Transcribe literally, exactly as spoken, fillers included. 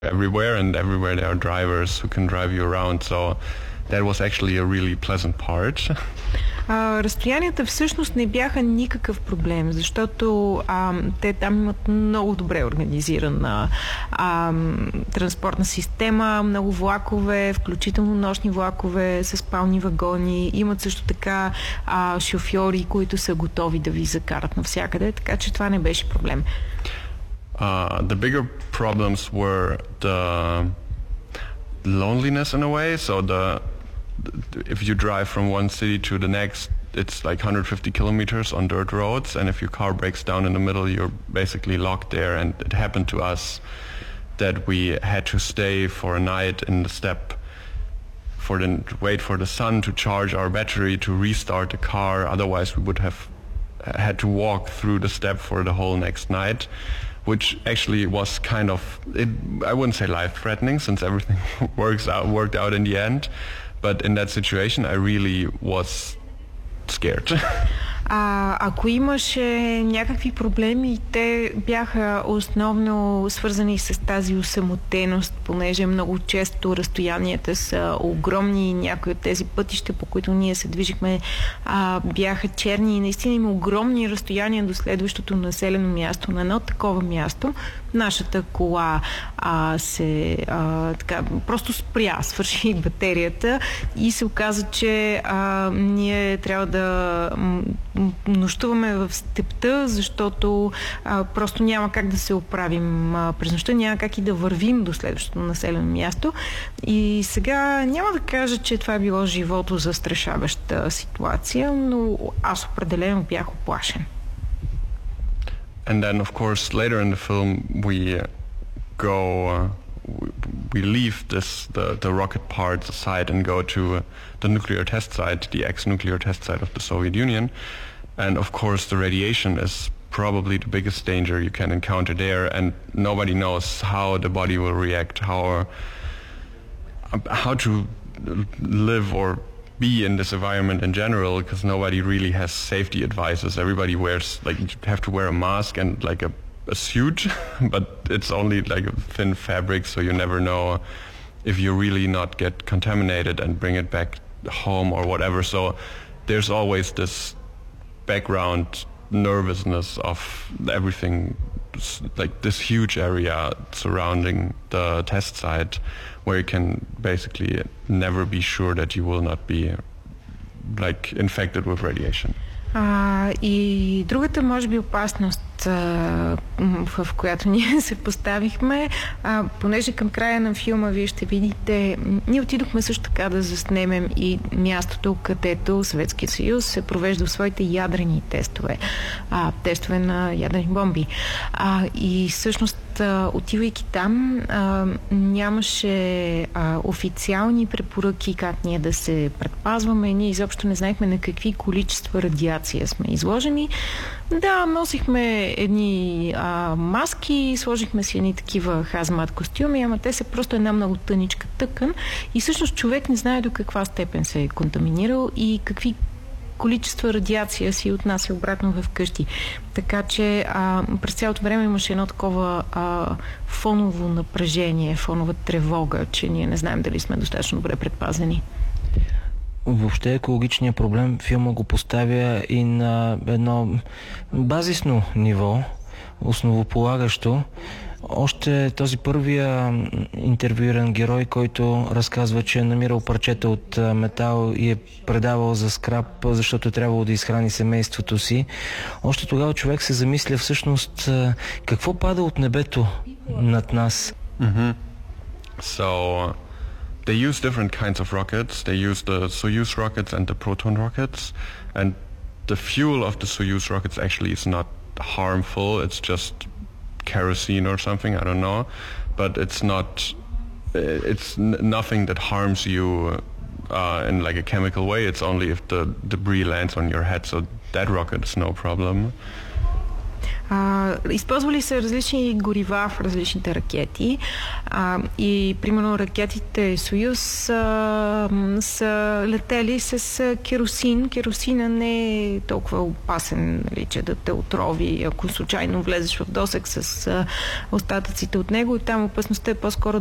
everywhere, and everywhere there are drivers who can drive you around. So that was actually a really pleasant part. А, разстоянията всъщност не бяха никакъв проблем, защото а, те там имат много добре организирана а, транспортна система, много влакове, включително нощни влакове с спални вагони. Имат също така а, шофьори, които са готови да ви закарат навсякъде, така че това не беше проблем. Uh, the bigger problems were the loneliness in a way. So the if you drive from one city to the next, it's like one hundred fifty kilometers on dirt roads, and if your car breaks down in the middle, you're basically locked there. And it happened to us that we had to stay for a night in the step for the wait for the sun to charge our battery to restart the car. Otherwise, we would have had to walk through the step for the whole next night, which actually was kind of, it, I wouldn't say life-threatening, since everything works out worked out in the end. But in that situation, I really was scared. А, ако имаше някакви проблеми, те бяха основно свързани с тази усамотеност, понеже много често разстоянията са огромни. Някои от тези пътища, по които ние се движихме, а, бяха черни и наистина има огромни разстояния до следващото населено място. На едно такова място нашата кола а, се а, така, просто спря, свърши батерията и се оказа, че а, ние трябва да нощуваме в степта, защото а, просто няма как да се оправим а, през нощта, няма как и да вървим до следващото населено място. И сега няма да кажа, че това е било живото застрашаваща ситуация, но аз определено бях оплашен. And then, of course, later in the film, we uh, go, uh, we, we leave this the, the rocket parts aside and go to uh, the nuclear test site, the ex-nuclear test site of the Soviet Union. And of course, the radiation is probably the biggest danger you can encounter there, and nobody knows how the body will react, how uh, how to live or be in this environment in general, because nobody really has safety advices. Everybody wears, like, you have to wear a mask and like a, a suit, but it's only like a thin fabric, so you never know if you really not get contaminated and bring it back home or whatever. So there's always this background nervousness of everything, like this huge area surrounding the test site, where you can basically never be sure that you will not be like infected with radiation. А, и другата, може би, опасност, а, в която ние се поставихме, а, понеже към края на филма вие ще видите, ние отидохме също така да заснемем и мястото, където Съветския съюз се провежда в своите ядрени тестове, а, тестове на ядрени бомби. А, и всъщност, а, отивайки там, а, нямаше а, официални препоръки как ние да се предпазваме. Ние изобщо не знаехме на какви количества радиация сме изложени. Да, носихме едни а, маски, сложихме си едни такива хазмат костюми, ама те са просто една много тъничка тъкан и всъщност човек не знае до каква степен се е контаминирал и какви количества радиация си отнася обратно в къщи. Така че а, през цялото време имаше едно такова а, фоново напрежение, фонова тревога, че ние не знаем дали сме достатъчно добре предпазени. Въобще екологичният проблем филма го поставя и на едно базисно ниво, основополагащо. Още този първия интервюиран герой, който разказва, че е намирал парчета от метал и е предавал за скрап, защото е трябвало да изхрани семейството си. Още тогава човек се замисля всъщност какво пада от небето над нас. Mm-hmm. So... They use different kinds of rockets. They use the Soyuz rockets and the Proton rockets. And the fuel of the Soyuz rockets actually is not harmful. It's just kerosene or something, I don't know. But it's not, it's n- nothing that harms you uh, in like a chemical way. It's only if the debris lands on your head. So that rocket is no problem. А, използвали са различни горива в различните ракети а, и примерно ракетите Союз а, са летели с керосин. Керосина не е толкова опасен, нали, че да те отрови, ако случайно влезеш в досек с а, остатъците от него, и там опасността е по-скоро